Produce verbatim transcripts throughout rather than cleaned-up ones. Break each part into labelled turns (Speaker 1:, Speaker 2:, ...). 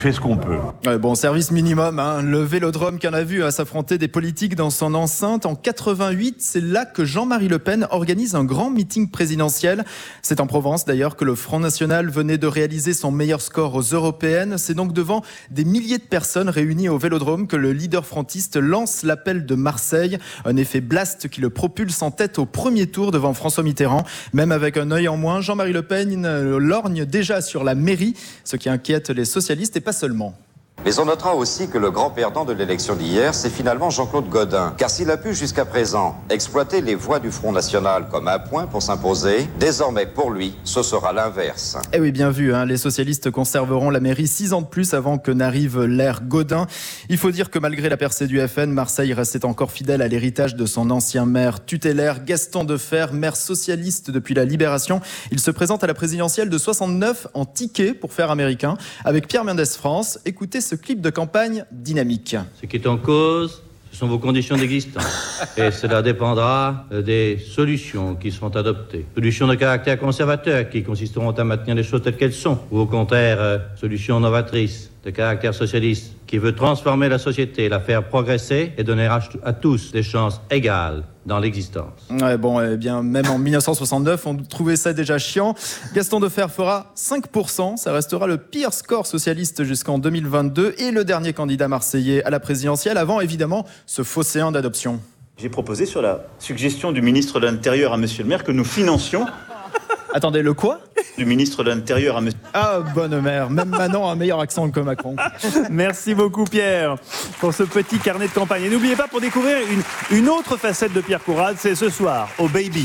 Speaker 1: Fait ce qu'on peut.
Speaker 2: Ouais, bon, service minimum, hein. Le Vélodrome qu'on a vu à s'affronter des politiques dans son enceinte. En quatre-vingt-huit, c'est là que Jean-Marie Le Pen organise un grand meeting présidentiel. C'est en Provence d'ailleurs que le Front National venait de réaliser son meilleur score aux européennes. C'est donc devant des milliers de personnes réunies au Vélodrome que le leader frontiste lance l'appel de Marseille. Un effet blast qui le propulse en tête au premier tour devant François Mitterrand. Même avec un œil en moins, Jean-Marie Le Pen lorgne déjà sur la mairie, ce qui inquiète les socialistes et pas seulement.
Speaker 3: Mais on notera aussi que le grand perdant de l'élection d'hier, c'est finalement Jean-Claude Gaudin. Car s'il a pu jusqu'à présent exploiter les voix du Front National comme un point pour s'imposer, désormais pour lui, ce sera l'inverse.
Speaker 2: Eh oui, bien vu, hein, les socialistes conserveront la mairie six ans de plus avant que n'arrive l'ère Gaudin. Il faut dire que malgré la percée du F N, Marseille restait encore fidèle à l'héritage de son ancien maire tutélaire, Gaston Defferre, maire socialiste depuis la Libération. Il se présente à la présidentielle de soixante-neuf en ticket pour faire américain avec Pierre Mendès France. Écoutez ce clip de campagne dynamique.
Speaker 4: Ce qui est en cause, ce sont vos conditions d'existence. Et cela dépendra des solutions qui seront adoptées. Solutions de caractère conservateur qui consisteront à maintenir les choses telles qu'elles sont. Ou au contraire, euh, solutions novatrices de caractère socialiste qui veut transformer la société, la faire progresser et donner à, à tous des chances égales dans l'existence.
Speaker 2: Ouais, bon, eh bien, même en dix-neuf cent soixante-neuf, on trouvait ça déjà chiant. Gaston Defferre fera cinq pour cent. Ça restera le pire score socialiste jusqu'en deux mille vingt-deux et le dernier candidat marseillais à la présidentielle avant, évidemment, ce phocéen d'adoption.
Speaker 5: J'ai proposé sur la suggestion du ministre de l'Intérieur à Monsieur le maire que nous financions...
Speaker 2: Attendez, le quoi ?
Speaker 5: Du ministre de l'Intérieur à Monsieur...
Speaker 2: Ah, bonne mère. Même Manon a un meilleur accent que Macron.
Speaker 6: Merci beaucoup, Pierre, pour ce petit carnet de campagne. Et n'oubliez pas, pour découvrir une, une autre facette de Pierre Courade, c'est ce soir, au Baby.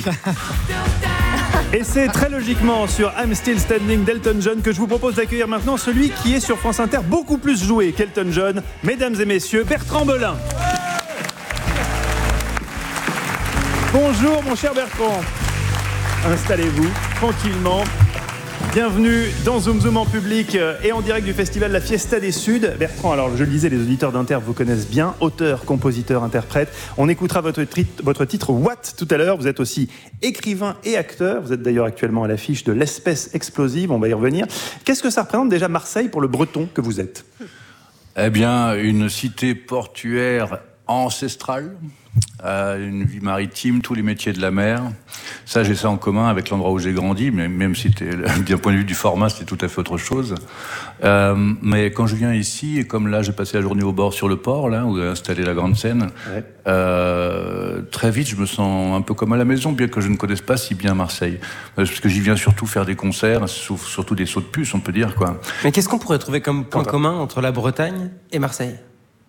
Speaker 6: Et c'est très logiquement sur I'm Still Standing d'Elton John que je vous propose d'accueillir maintenant celui qui est sur France Inter beaucoup plus joué qu'Elton John. Mesdames et messieurs, Bertrand Belin. Bonjour, mon cher Bertrand. Installez-vous tranquillement. Bienvenue dans Zoom Zoom en public et en direct du festival La Fiesta des Suds. Bertrand, alors je le disais, les auditeurs d'Inter vous connaissent bien, auteur, compositeur, interprète. On écoutera votre, tri- votre titre What tout à l'heure. Vous êtes aussi écrivain et acteur. Vous êtes d'ailleurs actuellement à l'affiche de L'Espèce Explosive, on va y revenir. Qu'est-ce que ça représente déjà Marseille pour le breton que vous êtes ?
Speaker 1: Eh bien, une cité portuaire ancestrale, euh, une vie maritime, tous les métiers de la mer. Ça, j'ai ça en commun avec l'endroit où j'ai grandi, mais même si d'un point de vue du format, c'était tout à fait autre chose. Euh, mais quand je viens ici, et comme là, j'ai passé la journée au bord sur le port, là, où est installée la grande scène, ouais. euh, très vite, je me sens un peu comme à la maison, bien que je ne connaisse pas si bien Marseille. Parce que j'y viens surtout faire des concerts, surtout des sauts de puce, on peut dire, quoi.
Speaker 7: Mais qu'est-ce qu'on pourrait trouver comme point commun entre la Bretagne et Marseille ?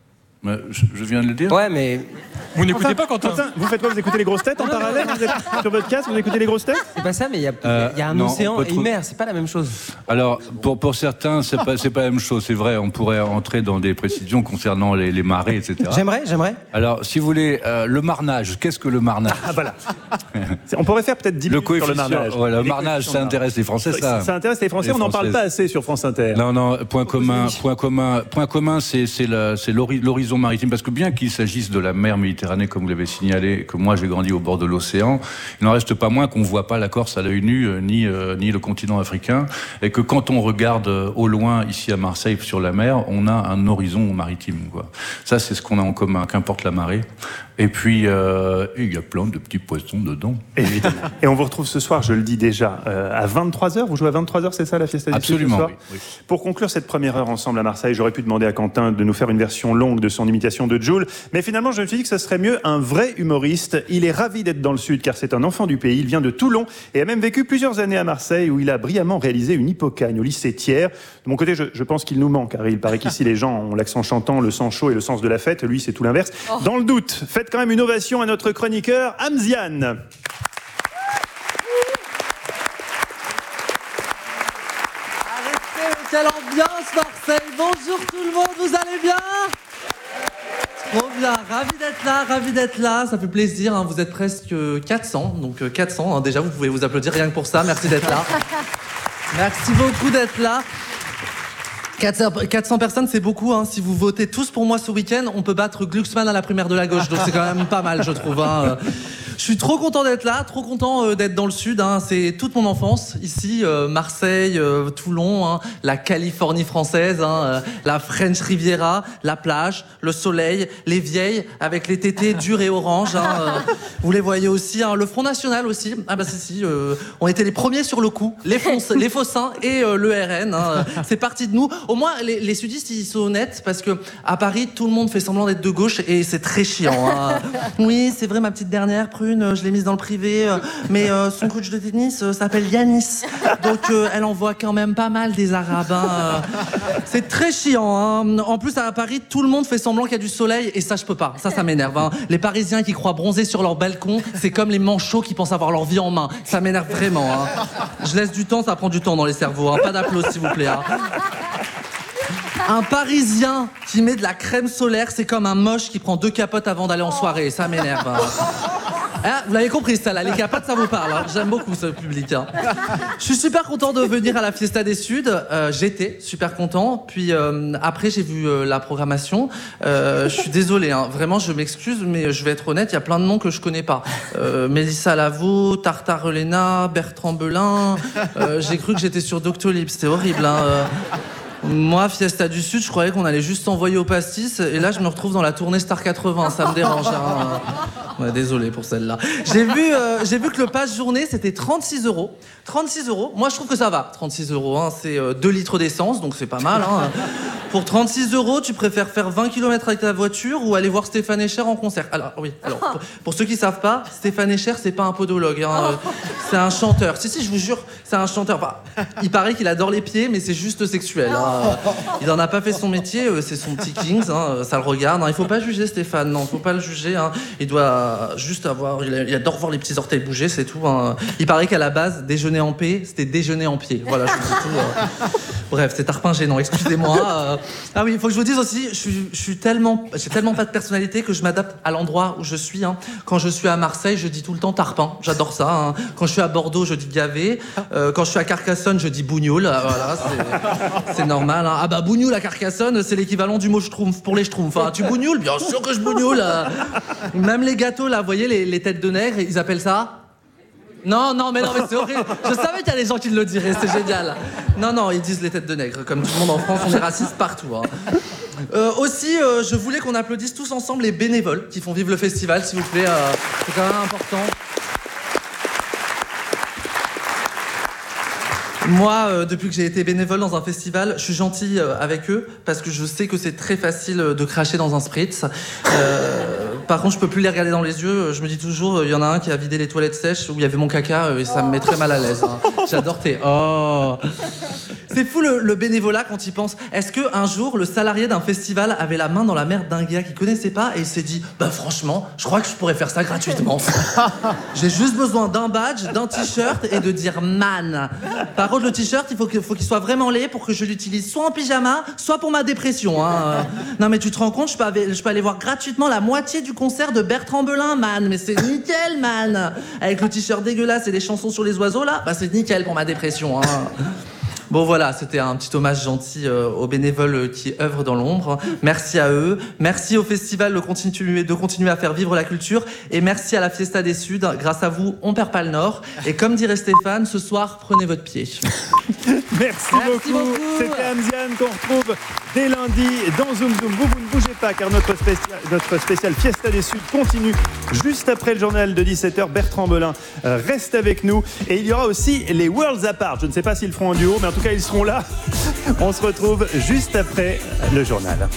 Speaker 1: Je, je viens de le dire.
Speaker 7: Ouais, mais...
Speaker 6: Vous n'écoutez enfin, pas, Quentin, Quentin, vous faites quoi ? Vous écoutez les grosses têtes en parallèle ? Vous êtes sur votre casque, vous écoutez les grosses têtes ?
Speaker 7: C'est pas ça, mais il y a, euh, y a un non, océan et une mer, c'est pas la même chose.
Speaker 1: Alors, pour, pour certains, c'est pas, c'est pas la même chose, c'est vrai, on pourrait entrer dans des précisions concernant les, les marées, et cetera.
Speaker 7: J'aimerais, j'aimerais.
Speaker 1: Alors, si vous voulez, euh, le marnage, qu'est-ce que le marnage ?
Speaker 6: Ah, voilà. On pourrait faire peut-être dix minutes sur le marnage.
Speaker 1: Ouais, le marnage, ça intéresse les Français, ça.
Speaker 6: Ça intéresse les Français, les on n'en parle pas assez sur France Inter.
Speaker 1: Non, non, point commun, point commun, point commun, c'est, c'est, la, c'est l'horizon maritime, parce que bien qu'il s'agisse de la mer Méditerranée, comme vous l'avez signalé, que moi j'ai grandi au bord de l'océan, il n'en reste pas moins qu'on ne voit pas la Corse à l'œil nu, euh, ni, euh, ni le continent africain, et que quand on regarde euh, au loin, ici à Marseille, sur la mer, on a un horizon maritime, quoi. Ça, c'est ce qu'on a en commun, qu'importe la marée. Et puis, euh, il y a plein de petits poissons dedans.
Speaker 6: Évidemment. Et on vous retrouve ce soir, je le dis déjà, euh, à vingt-trois heures. Vous jouez à vingt-trois heures, c'est ça, la Fiesta des Suds ?
Speaker 1: Absolument, oui, oui.
Speaker 6: Pour conclure cette première heure ensemble à Marseille, j'aurais pu demander à Quentin de nous faire une version longue de son imitation de Jul. Mais finalement, je me suis dit que ce serait mieux un vrai humoriste. Il est ravi d'être dans le Sud, car c'est un enfant du pays. Il vient de Toulon et a même vécu plusieurs années à Marseille, où il a brillamment réalisé une hippocagne au lycée Thiers. De mon côté, je, je pense qu'il nous manque, car il paraît qu'ici, les gens ont l'accent chantant, le sang chaud et le sens de la fête. Lui, c'est tout l'inverse. Oh. Dans le doute, faites quand même une ovation à notre chroniqueur Hamziane.
Speaker 8: Arrêtez, quelle ambiance Marseille. Bonjour tout le monde, vous allez bien ? Trop bien, ravi d'être là, ravi d'être là, ça fait plaisir, hein. Vous êtes presque quatre cents, donc quatre cents, hein. Déjà vous pouvez vous applaudir rien que pour ça, merci d'être là. Merci beaucoup d'être là. quatre cents personnes, c'est beaucoup, hein. Si vous votez tous pour moi ce week-end, on peut battre Glucksmann à la primaire de la gauche, donc c'est quand même pas mal, je trouve, hein. Je suis trop content d'être là, trop content euh, d'être dans le sud. Hein. C'est toute mon enfance ici, euh, Marseille, euh, Toulon, hein, la Californie française, hein, euh, la French Riviera, la plage, le soleil, les vieilles avec les tétés durs et oranges. Hein, euh, vous les voyez aussi, hein, le Front National aussi. Ah bah si si, euh, on était les premiers sur le coup, les, fonce, les Faucins et euh, le R N. Hein, c'est parti de nous. Au moins les, les sudistes ils sont honnêtes parce que à Paris tout le monde fait semblant d'être de gauche et c'est très chiant. Hein. Oui, c'est vrai, ma petite dernière, Prune, je l'ai mise dans le privé, euh, mais euh, son coach de tennis euh, s'appelle Yanis. Donc, euh, elle envoie quand même pas mal des Arabes. Hein, euh. C'est très chiant. Hein. En plus, à Paris, tout le monde fait semblant qu'il y a du soleil, et ça, je peux pas. Ça, ça m'énerve. Hein. Les Parisiens qui croient bronzer sur leur balcon, c'est comme les manchots qui pensent avoir leur vie en main. Ça m'énerve vraiment. Hein. Je laisse du temps, ça prend du temps dans les cerveaux. Hein. Pas d'applaudissements, s'il vous plaît. Hein. Un Parisien qui met de la crème solaire, c'est comme un moche qui prend deux capotes avant d'aller en soirée. Ça m'énerve. Hein. Ah, vous l'avez compris, ça là, les capotes, ça vous parle. Hein. J'aime beaucoup ce public. Hein. Je suis super content de venir à la Fiesta des Suds. Euh, J'étais super content. Puis euh, après, j'ai vu euh, la programmation. Euh, je suis désolé, hein. Vraiment, je m'excuse, mais je vais être honnête, il y a plein de noms que je connais pas. Euh, Mélissa Lavo, Tartare Elena, Bertrand Belin. Euh, j'ai cru que j'étais sur Doctolib, c'était horrible. Hein. Euh, Moi, Fiesta du Sud, je croyais qu'on allait juste s'envoyer au pastis, et là, je me retrouve dans la tournée Star quatre-vingts, ça me dérange. Hein. Ouais, désolé pour celle-là. J'ai vu, euh, j'ai vu que le pass journée, c'était trente-six euros. trente-six euros, moi, je trouve que ça va. trente-six euros, hein, c'est euh, deux litres d'essence, donc c'est pas mal. Hein. Pour trente-six euros, tu préfères faire vingt kilomètres avec ta voiture ou aller voir Stéphane Echer en concert? Alors, oui, alors, pour, pour ceux qui savent pas, Stéphane Echer, c'est pas un podologue, hein, c'est un chanteur. Si, si, je vous jure, c'est un chanteur. Enfin, il paraît qu'il adore les pieds, mais c'est juste sexuel. Hein. Il n'en a pas fait son métier, c'est son petit Kings, hein, ça le regarde. Hein. Il faut pas juger Stéphane, non, faut pas le juger. Hein. Il doit juste avoir, il adore voir les petits orteils bouger, c'est tout. Hein. Il paraît qu'à la base, déjeuner en paix, c'était déjeuner en pied. Voilà, je vous dis tout. Euh... Bref, c'est tarpin gênant, excusez-moi. Euh... Ah oui, il faut que je vous dise aussi, je suis, je suis tellement, j'ai tellement pas de personnalité que je m'adapte à l'endroit où je suis. Hein. Quand je suis à Marseille, je dis tout le temps tarpin, j'adore ça. Hein. Quand je suis à Bordeaux, je dis gavé. Euh, quand je suis à Carcassonne, je dis bougnoul. Voilà, c'est normal. Hein. Ah bah bougnoul à Carcassonne, c'est l'équivalent du mot schtroumpf pour les schtroumpfs. Hein. Tu bougnoul? Bien sûr que je bougnoul. Même les gâteaux là, vous voyez les, les têtes de nègre, ils appellent ça. Non, non, mais non, mais c'est horrible. Je savais qu'il y a des gens qui le diraient, c'est génial. Non, non, ils disent les têtes de nègre. Comme tout le monde en France, on est racistes partout. Hein. Euh, aussi, euh, je voulais qu'on applaudisse tous ensemble les bénévoles qui font vivre le festival, s'il vous plaît. Euh, c'est quand même important. Moi, euh, depuis que j'ai été bénévole dans un festival, je suis gentil euh, avec eux parce que je sais que c'est très facile de cracher dans un spritz. Euh, par contre, je peux plus les regarder dans les yeux. Je me dis toujours, il y en a un qui a vidé les toilettes sèches où il y avait mon caca et ça me met très mal à l'aise. Hein. J'adore tes oh. C'est fou le, le bénévolat quand il pense. Est-ce que un jour le salarié d'un festival avait la main dans la merde d'un gars qu'il connaissait pas et il s'est dit, bah franchement, je crois que je pourrais faire ça gratuitement. J'ai juste besoin d'un badge, d'un t-shirt et de dire man. Par contre, le t-shirt, il faut qu'il faut qu'il soit vraiment laid pour que je l'utilise soit en pyjama, soit pour ma dépression. Hein. Non mais tu te rends compte, je peux, aller, je peux aller voir gratuitement la moitié du concert de Bertrand Belin, man. Mais c'est nickel, man. Avec le t-shirt dégueulasse et les chansons sur les oiseaux là, bah c'est nickel pour ma dépression. Hein. Bon voilà, c'était un petit hommage gentil euh, aux bénévoles qui œuvrent dans l'ombre. Merci à eux. Merci au festival de continuer, de continuer à faire vivre la culture. Et merci à la Fiesta des Suds. Grâce à vous, on perd pas le Nord. Et comme dirait Stéphane, ce soir, prenez votre pied.
Speaker 6: Merci,
Speaker 8: Merci
Speaker 6: beaucoup.
Speaker 8: beaucoup.
Speaker 6: C'était Amziane qu'on retrouve dès lundi dans Zoom Zoom. Vous, vous ne bougez pas car notre spécial, notre spécial Fiesta des Suds continue juste après le journal de dix-sept heures. Bertrand Belin euh, reste avec nous. Et il y aura aussi les Worlds Apart. Je ne sais pas s'ils feront un duo, mais en tout cas, ils seront là. On se retrouve juste après le journal.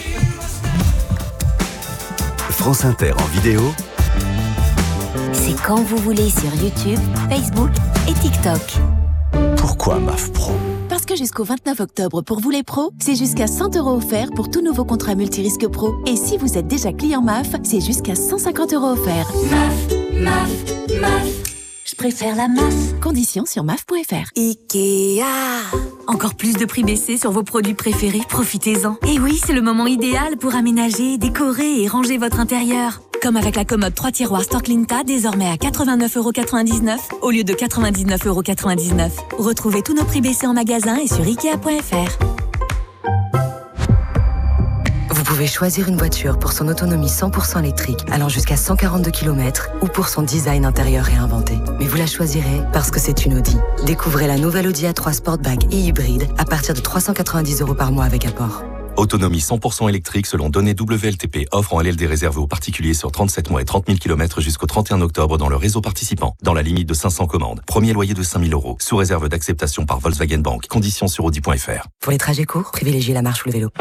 Speaker 9: France Inter en vidéo.
Speaker 10: C'est quand vous voulez sur YouTube, Facebook et TikTok.
Speaker 9: Pourquoi M A F Pro ?
Speaker 10: Parce que jusqu'au vingt-neuf octobre, pour vous les pros, c'est jusqu'à cent euros offerts pour tout nouveau contrat multirisque pro. Et si vous êtes déjà client M A F, c'est jusqu'à cent cinquante euros offerts. M A F, M A F, M A F. Je préfère la M A F. Conditions sur M A F point F R.
Speaker 11: Ikea. Encore plus de prix baissés sur vos produits préférés, profitez-en. Et oui, c'est le moment idéal pour aménager, décorer et ranger votre intérieur. Comme avec la commode trois tiroirs Storklinta, désormais à quatre-vingt-neuf euros quatre-vingt-dix-neuf au lieu de quatre-vingt-dix-neuf euros quatre-vingt-dix-neuf. Retrouvez tous nos prix baissés en magasin et sur Ikea point F R.
Speaker 12: pouvez choisir une voiture pour son autonomie cent pour cent électrique, allant jusqu'à cent quarante-deux kilomètres, ou pour son design intérieur réinventé. Mais vous la choisirez parce que c'est une Audi. Découvrez la nouvelle Audi A trois Sportback et hybride à partir de trois cent quatre-vingt-dix euros par mois avec apport.
Speaker 13: Autonomie cent pour cent électrique selon données W L T P. Offre en L L D réservée aux particuliers sur trente-sept mois et trente mille kilomètres jusqu'au trente et un octobre dans le réseau participant. Dans la limite de cinq cents commandes. Premier loyer de cinq mille euros. Sous réserve d'acceptation par Volkswagen Bank. Conditions sur audi point f r.
Speaker 12: Pour les trajets courts, privilégiez la marche ou le vélo.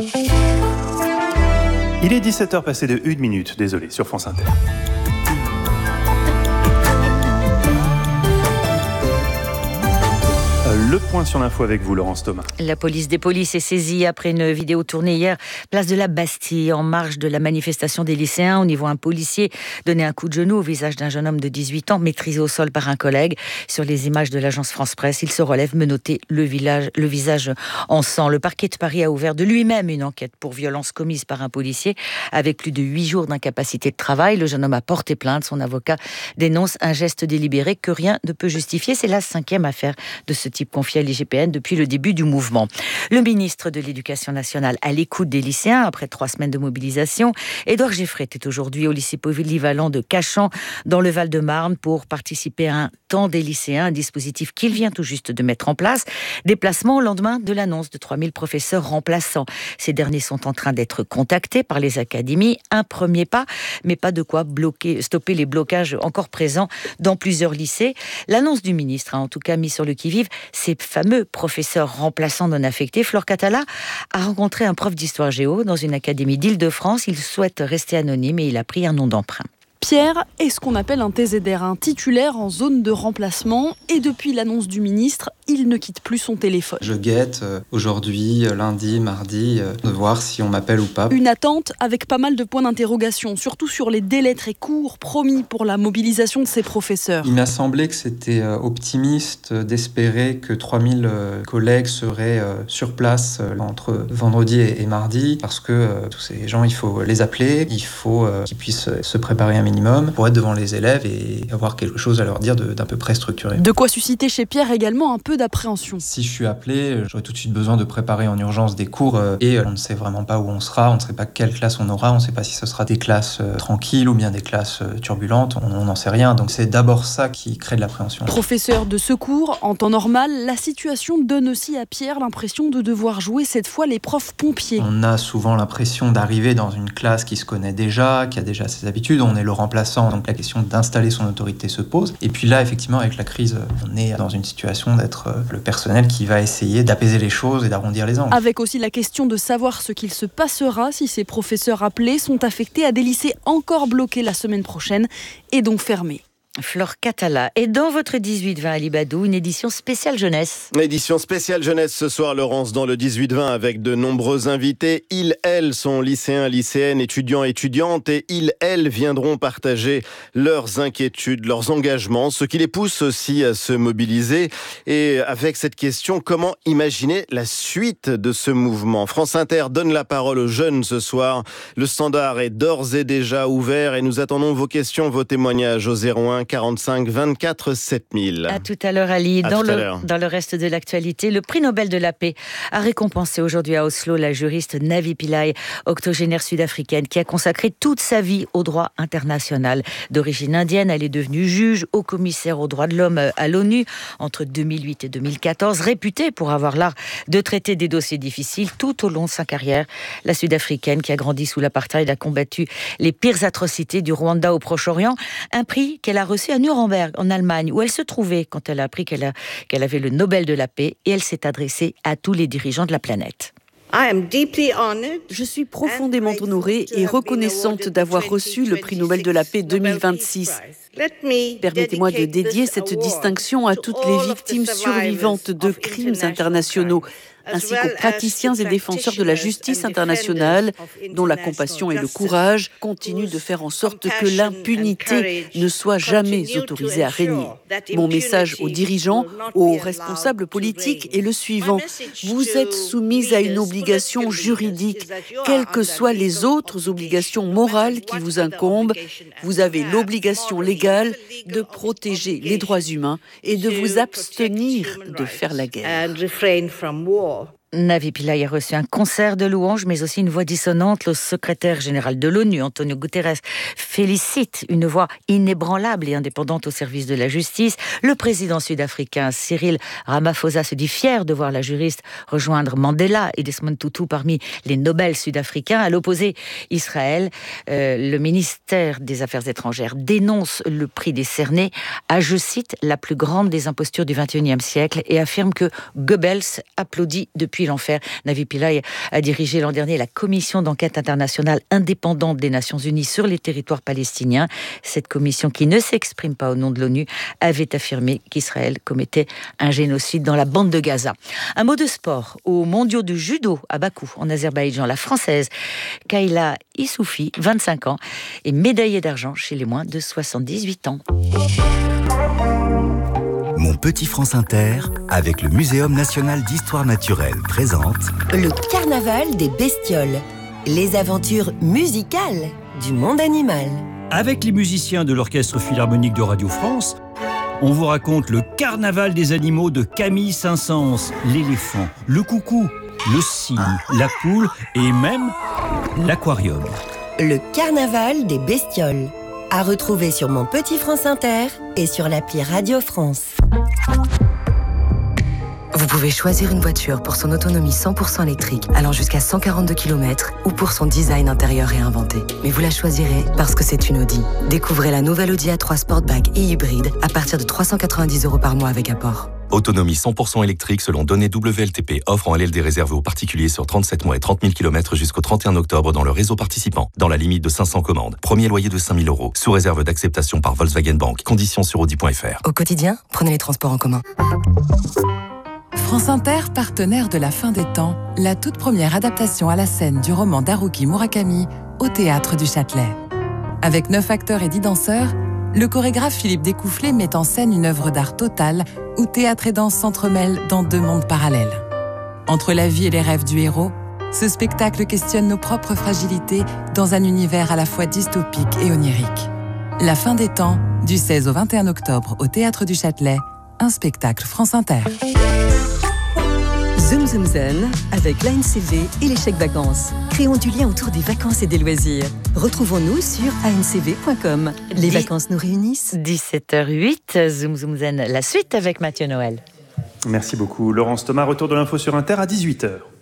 Speaker 6: Il est dix-sept heures passées de une minute, désolé, sur France Inter. Le point sur l'info avec vous, Laurence Thomas.
Speaker 14: La police des polices est saisie après une vidéo tournée hier, place de la Bastille, en marge de la manifestation des lycéens. On y voit un policier donner un coup de genou au visage d'un jeune homme de dix-huit ans, maîtrisé au sol par un collègue. Sur les images de l'agence France-Presse, il se relève menotté, le, village, le visage en sang. Le parquet de Paris a ouvert de lui-même une enquête pour violence commise par un policier. Avec plus de huit jours d'incapacité de travail, le jeune homme a porté plainte. Son avocat dénonce un geste délibéré que rien ne peut justifier. C'est la cinquième affaire de ce type confié à l'I G P N depuis le début du mouvement. Le ministre de l'Éducation nationale à l'écoute des lycéens après trois semaines de mobilisation. Édouard Geffret est aujourd'hui au lycée polyvalent de Cachan dans le Val-de-Marne pour participer à un temps des lycéens, un dispositif qu'il vient tout juste de mettre en place. Déplacement au lendemain de l'annonce de trois mille professeurs remplaçants. Ces derniers sont en train d'être contactés par les académies. Un premier pas, mais pas de quoi bloquer, stopper les blocages encore présents dans plusieurs lycées. L'annonce du ministre a en tout cas mis sur le qui-vive ces fameux professeurs remplaçants non affectés. Flore Catala a rencontré un prof d'histoire géo dans une académie d'Île-de-France. Il souhaite rester anonyme et il a pris un nom d'emprunt.
Speaker 15: Pierre est ce qu'on appelle un T Z R, un titulaire en zone de remplacement. Et depuis l'annonce du ministre, il ne quitte plus son téléphone.
Speaker 16: Je guette euh, aujourd'hui, lundi, mardi, euh, de voir si on m'appelle ou pas.
Speaker 15: Une attente avec pas mal de points d'interrogation, surtout sur les délais très courts promis pour la mobilisation de ces professeurs.
Speaker 16: Il m'a semblé que c'était euh, optimiste d'espérer que trois mille euh, collègues seraient euh, sur place euh, entre vendredi et, et mardi, parce que euh, tous ces gens, il faut les appeler, il faut euh, qu'ils puissent se préparer un minimum pour être devant les élèves et avoir quelque chose à leur dire de, d'à peu près structuré.
Speaker 15: De quoi susciter chez Pierre également un peu d'appréhension.
Speaker 16: Si je suis appelé, j'aurai tout de suite besoin de préparer en urgence des cours et on ne sait vraiment pas où on sera, on ne sait pas quelle classe on aura, on ne sait pas si ce sera des classes tranquilles ou bien des classes turbulentes, on n'en sait rien. Donc c'est d'abord ça qui crée de l'appréhension.
Speaker 15: Professeur de secours, en temps normal, la situation donne aussi à Pierre l'impression de devoir jouer cette fois les profs pompiers.
Speaker 16: On a souvent l'impression d'arriver dans une classe qui se connaît déjà, qui a déjà ses habitudes, on est le remplaçant, donc la question d'installer son autorité se pose. Et puis là, effectivement, avec la crise, on est dans une situation d'être le personnel qui va essayer d'apaiser les choses et d'arrondir les angles.
Speaker 15: Avec aussi la question de savoir ce qu'il se passera si ces professeurs appelés sont affectés à des lycées encore bloqués la semaine prochaine et donc fermés.
Speaker 14: Flore Catala. Et dans votre dix-huit vingt Ali Badou, une édition spéciale jeunesse.
Speaker 17: Édition spéciale jeunesse ce soir, Laurence, dans le dix-huit vingt avec de nombreux invités. Ils, elles, sont lycéens, lycéennes, étudiants, étudiantes et ils, elles, viendront partager leurs inquiétudes, leurs engagements, ce qui les pousse aussi à se mobiliser. Et avec cette question, comment imaginer la suite de ce mouvement ? France Inter donne la parole aux jeunes ce soir. Le standard est d'ores et déjà ouvert et nous attendons vos questions, vos témoignages au zéro un quarante-cinq vingt-quatre sept mille.
Speaker 14: À tout à l'heure, Ali.
Speaker 17: À
Speaker 14: dans, le,
Speaker 17: l'heure.
Speaker 14: dans le reste de l'actualité, le prix Nobel de la paix a récompensé aujourd'hui à Oslo la juriste Navi Pillay, octogénaire sud-africaine, qui a consacré toute sa vie au droit international. D'origine indienne, elle est devenue juge, haut-commissaire aux droits de l'homme à l'ONU entre deux mille huit et deux mille quatorze, réputée pour avoir l'art de traiter des dossiers difficiles tout au long de sa carrière. La Sud-Africaine, qui a grandi sous l'apartheid, a combattu les pires atrocités du Rwanda au Proche-Orient. Un prix qu'elle a reçu à Nuremberg, en Allemagne, où elle se trouvait quand elle a appris qu'elle, a, qu'elle avait le Nobel de la paix, et elle s'est adressée à tous les dirigeants de la planète.
Speaker 18: Je suis profondément honorée et reconnaissante d'avoir reçu le prix Nobel de la paix deux mille vingt-six. Permettez-moi de dédier cette distinction à toutes les victimes survivantes de crimes internationaux, ainsi qu'aux praticiens et défenseurs de la justice internationale, dont la compassion et le courage continuent de faire en sorte que l'impunité ne soit jamais autorisée à régner. Mon message aux dirigeants, aux responsables politiques est le suivant. Vous êtes soumis à une obligation juridique, quelles que soient les autres obligations morales qui vous incombent. Vous avez l'obligation légale de protéger les droits humains et de vous abstenir de faire la guerre.
Speaker 14: Navi Pillay a reçu un concert de louanges, mais aussi une voix dissonante. Le secrétaire général de l'ONU, Antonio Guterres, félicite une voix inébranlable et indépendante au service de la justice. Le président sud-africain Cyril Ramaphosa se dit fier de voir la juriste rejoindre Mandela et Desmond Tutu parmi les Nobel sud-africains. À l'opposé, Israël, euh, le ministère des Affaires étrangères dénonce le prix décerné à, je cite, la plus grande des impostures du vingt et unième siècle et affirme que Goebbels applaudit depuis l'enfer. Navi Pillay a dirigé l'an dernier la commission d'enquête internationale indépendante des Nations Unies sur les territoires palestiniens. Cette commission, qui ne s'exprime pas au nom de l'ONU, avait affirmé qu'Israël commettait un génocide dans la bande de Gaza. Un mot de sport. Aux mondiaux du judo à Bakou, en Azerbaïdjan, la Française Kayla Issoufi, vingt-cinq ans, est médaillée d'argent chez les moins de soixante-dix-huit ans.
Speaker 9: Mon petit France Inter, avec le Muséum national d'histoire naturelle, présente
Speaker 19: le carnaval des bestioles, les aventures musicales du monde animal.
Speaker 20: Avec les musiciens de l'Orchestre Philharmonique de Radio France, on vous raconte le carnaval des animaux de Camille Saint-Saëns, l'éléphant, le coucou, le cygne, la poule et même l'aquarium.
Speaker 19: Le carnaval des bestioles, à retrouver sur Mon Petit France Inter et sur l'appli Radio France.
Speaker 12: Vous pouvez choisir une voiture pour son autonomie cent pour cent électrique, allant jusqu'à cent quarante-deux kilomètres, ou pour son design intérieur réinventé. Mais vous la choisirez parce que c'est une Audi. Découvrez la nouvelle Audi A trois Sportback et hybride à partir de trois cent quatre-vingt-dix euros par mois avec apport.
Speaker 13: Autonomie cent pour cent électrique selon données W L T P. Offre en L L D réservée aux particuliers sur trente-sept mois et trente mille kilomètres jusqu'au trente et un octobre dans le réseau participant. Dans la limite de cinq cents commandes. Premier loyer de cinq mille euros. Sous réserve d'acceptation par Volkswagen Bank. Conditions sur audi point f r.
Speaker 12: Au quotidien, prenez les transports en commun.
Speaker 21: France Inter, partenaire de La Fin des Temps, la toute première adaptation à la scène du roman d'Haruki Murakami au Théâtre du Châtelet. Avec neuf acteurs et dix danseurs, le chorégraphe Philippe Découfflé met en scène une œuvre d'art totale où théâtre et danse s'entremêlent dans deux mondes parallèles. Entre la vie et les rêves du héros, ce spectacle questionne nos propres fragilités dans un univers à la fois dystopique et onirique. La Fin des Temps, du seize au vingt et un octobre au Théâtre du Châtelet, un spectacle France Inter.
Speaker 22: Zoom Zoom Zen avec l'A N C V et les chèques vacances. Créons du lien autour des vacances et des loisirs. Retrouvons-nous sur a n c v point com. Les vacances nous réunissent.
Speaker 14: dix-sept heures huit, Zoom Zoom Zen, la suite avec Mathieu Noël.
Speaker 6: Merci beaucoup Laurence Thomas. Retour de l'info sur Inter à dix-huit heures.